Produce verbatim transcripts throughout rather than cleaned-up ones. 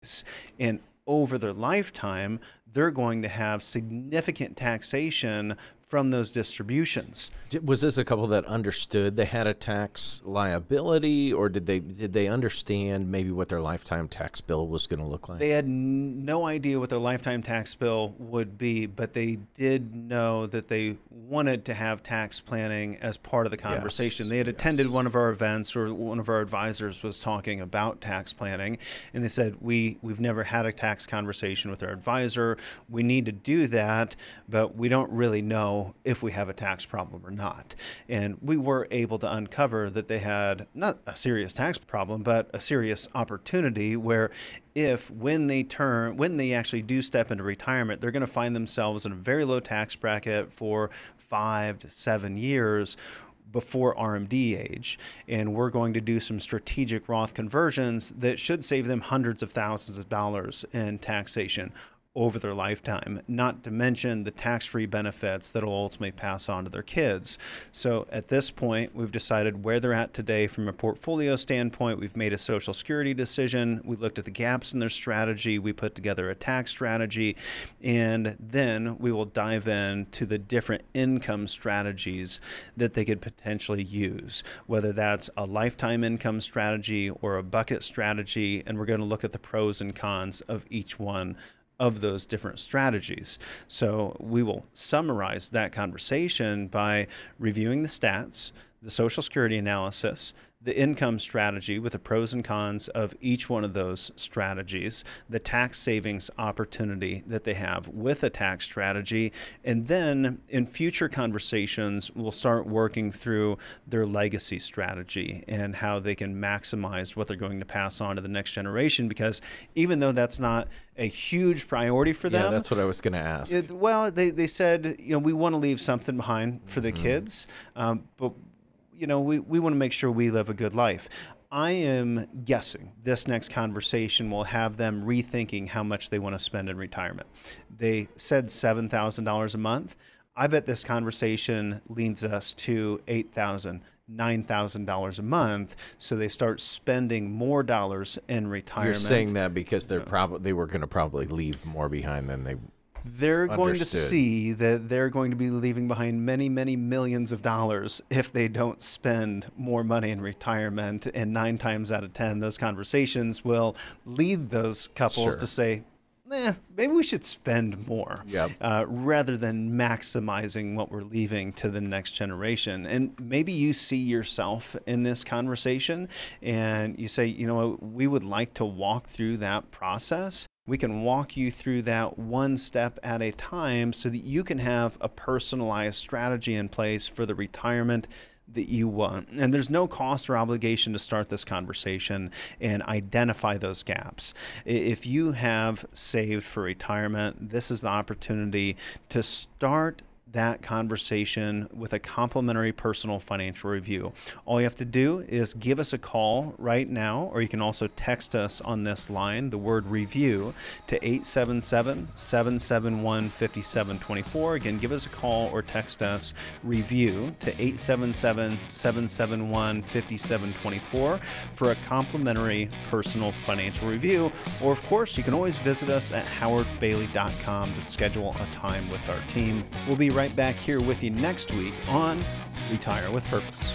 lives. And over their lifetime, they're going to have significant taxation from those distributions. Was this a couple that understood they had a tax liability, or did they did they understand maybe what their lifetime tax bill was going to look like? They had n- no idea what their lifetime tax bill would be, but they did know that they wanted to have tax planning as part of the conversation. Yes, They had yes. attended one of our events where one of our advisors was talking about tax planning, and they said, we, we've never had a tax conversation with our advisor. We need to do that, but we don't really know if we have a tax problem or not. And we were able to uncover that they had not a serious tax problem, but a serious opportunity where if when they turn, when they actually do step into retirement, they're going to find themselves in a very low tax bracket for five to seven years before R M D age. And we're going to do some strategic Roth conversions that should save them hundreds of thousands of dollars in taxation over their lifetime, not to mention the tax-free benefits that will ultimately pass on to their kids. So at this point, we've decided where they're at today from a portfolio standpoint. We've made a Social Security decision. We looked at the gaps in their strategy. We put together a tax strategy, and then we will dive into the different income strategies that they could potentially use, whether that's a lifetime income strategy or a bucket strategy, and we're going to look at the pros and cons of each one of those different strategies. So we will summarize that conversation by reviewing the stats, the Social Security analysis, the income strategy with the pros and cons of each one of those strategies, the tax savings opportunity that they have with a tax strategy, and then in future conversations, we'll start working through their legacy strategy and how they can maximize what they're going to pass on to the next generation, because even though that's not a huge priority for them. Yeah, that's what I was going to ask. It, well, they, they said, you know, we want to leave something behind for the mm-hmm. kids, um, but you know, we, we want to make sure we live a good life. I am guessing this next conversation will have them rethinking how much they want to spend in retirement. They said seven thousand dollars a month. I bet this conversation leads us to eight thousand dollars, nine thousand dollars a month, so they start spending more dollars in retirement. You're saying that because they're probably they were going to probably leave more behind than they They're going Understood. to see that they're going to be leaving behind many, many millions of dollars if they don't spend more money in retirement. And nine times out of ten, those conversations will lead those couples Sure. to say, eh, maybe we should spend more Yep. uh, rather than maximizing what we're leaving to the next generation. And maybe you see yourself in this conversation and you say, you know, we would like to walk through that process. We can walk you through that one step at a time so that you can have a personalized strategy in place for the retirement that you want. And there's no cost or obligation to start this conversation and identify those gaps. If you have saved for retirement, this is the opportunity to start that conversation with a complimentary personal financial review. All you have to do is give us a call right now, or you can also text us on this line, the word review, to eight seven seven, seven seven one, five seven two four. Again, give us a call or text us review to eight seven seven, seven seven one, five seven two four for a complimentary personal financial review. Or of course, you can always visit us at howard bailey dot com to schedule a time with our team. We'll be right back here with you next week on Retire with Purpose.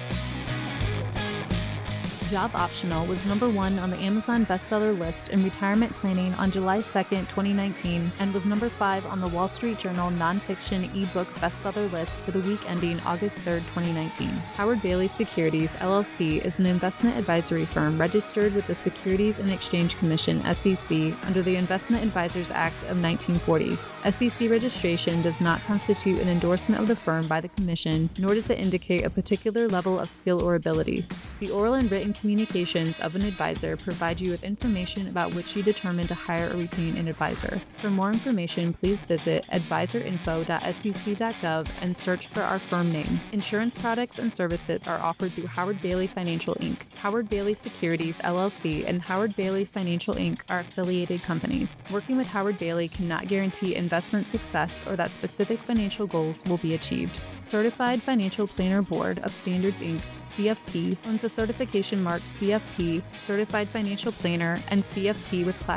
Job Optional was number one on the Amazon bestseller list in retirement planning on July second, twenty nineteen, and was number five on the Wall Street Journal nonfiction ebook bestseller list for the week ending August third, twenty nineteen. Howard Bailey Securities, L L C, is an investment advisory firm registered with the Securities and Exchange Commission, S E C, under the Investment Advisors Act of nineteen forty. S E C registration does not constitute an endorsement of the firm by the Commission, nor does it indicate a particular level of skill or ability. The oral and written communications of an advisor provide you with information about which you determine to hire or retain an advisor. For more information, please visit advisor info dot s e c dot gov and search for our firm name. Insurance products and services are offered through Howard Bailey Financial Incorporated. Howard Bailey Securities, L L C, and Howard Bailey Financial Incorporated are affiliated companies. Working with Howard Bailey cannot guarantee investment success or that specific financial goals will be achieved. Certified Financial Planner Board of Standards, Incorporated, C F P, owns a certification mark C F P, Certified Financial Planner, and C F P with Class